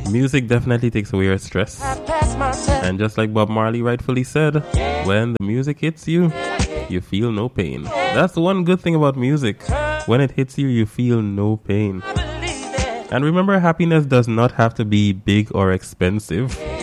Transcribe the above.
Music definitely takes away your stress. And just like Bob Marley rightfully said, when the music hits you, you feel no pain. That's the one good thing about music. When it hits you, you feel no pain. And remember, happiness does not have to be big or expensive.